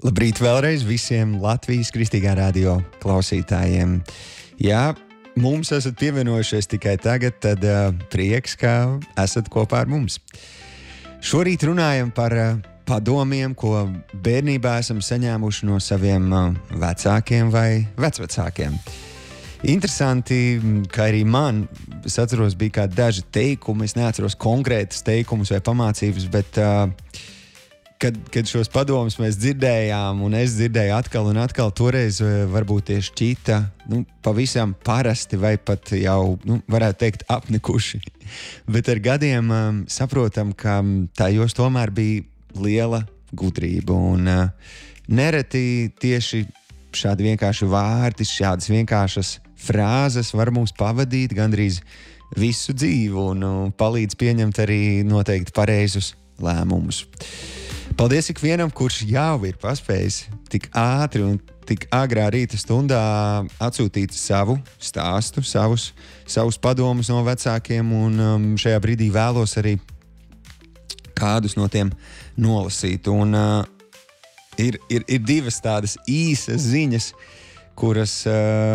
Labrīt vēlreiz visiem Latvijas Kristīgā radio klausītājiem. Jā, mums esat pievienojušies tikai tagad, tad prieks, ka esat kopā ar mums. Šorīt runājam par padomiem, ko bērnībā esam saņēmuši no saviem vecākiem vai vecvecākiem. Interesanti, ka arī man, es atceros, bija kādi daži teikumi, es neatceros konkrētas teikumus vai pamācības, bet kad šos padomus mēs dzirdējām, un es dzirdēju atkal un atkal, toreiz varbūt tie šķita pavisam parasti vai pat jau, varētu teikt, apnikuši. Bet ar gadiem saprotam, ka tajos tomēr bija liela gudrība, un nereti tieši šādi vienkārši vārdi, šādas vienkāršas frāzes var mums pavadīt gandrīz visu dzīvi un palīdz pieņemt arī noteikti pareizus lēmumus. Paldies ikvienam, kurš jau ir paspējis tik ātri un tik agrā rīta stundā atsūtīt savu stāstu, savus padomus no vecākiem, un šajā brīdī vēlos arī kādus no tiem nolasīt. Un ir divas tādas īsas ziņas, kuras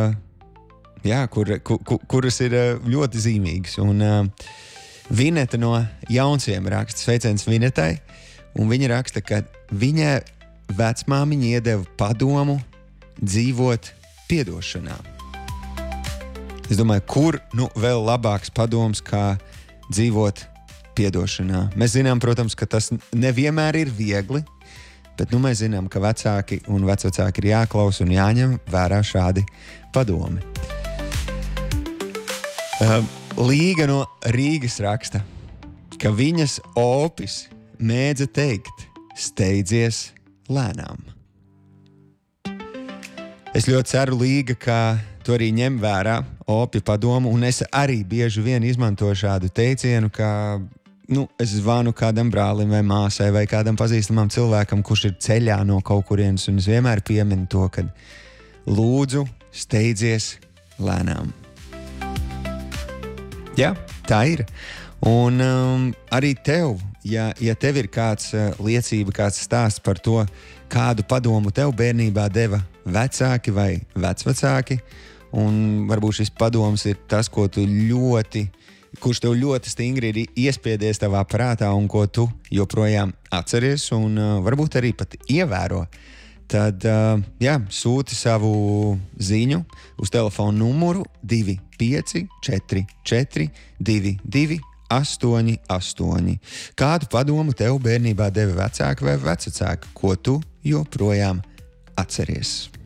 ir ļoti zīmīgas. Un Vineta no Jaunsiem raksta, sveiciens Vinetai, un viņa raksta, ka viņa vecmāmiņa iedeva padomu dzīvot piedošanā. Es domāju, kur vēl labāks padoms, kā dzīvot piedošanā. Mēs zinām, protams, ka tas nevienmēr ir viegli, bet mēs zinām, ka vecāki un vecvecāki ir jāklaus un jāņem vērā šādi padomi. Līga no Rīgas raksta, ka viņas opis mēdza teikt, steidzies lēnām. Es ļoti ceru, Līga, ka tu arī ņem vērā opja padomu, un es arī bieži vien izmantoju šādu teicienu, ka es zvanu kādam brālim vai māsai vai kādam pazīstamam cilvēkam, kurš ir ceļā no kaut kurienes, un es vienmēr pieminu to, ka lūdzu steidzies lēnām. Jā, tā ir. Un arī tev, ja tev ir kāds liecība, kāds stāsts par to, kādu padomu tev bērnībā deva vecāki vai vecvecāki, un varbūt šis padoms ir tas, kurš tev ļoti stingri ir iespiedies tavā prātā un ko tu joprojām atceries un varbūt arī pat ievēro, tad sūti savu ziņu uz telefonu numuru 2544 22 88. Kādu padomu tev bērnībā deva vecāki vai vecvecāki, ko tu joprojām atceries?